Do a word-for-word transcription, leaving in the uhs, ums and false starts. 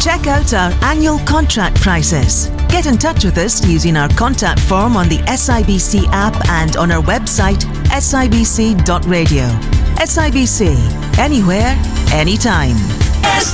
Check out our annual contract prices. Get in touch with us using our contact form on the S I B C app and on our website S I B C dot radio. S I B C, anywhere, anytime.